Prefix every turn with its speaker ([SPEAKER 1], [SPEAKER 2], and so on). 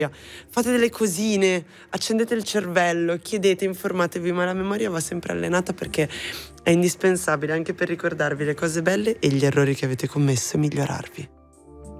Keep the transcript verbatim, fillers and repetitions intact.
[SPEAKER 1] Fate delle cosine, accendete il cervello, chiedete, informatevi, ma la memoria va sempre allenata perché è indispensabile anche per ricordarvi le cose belle e gli errori che avete commesso e migliorarvi.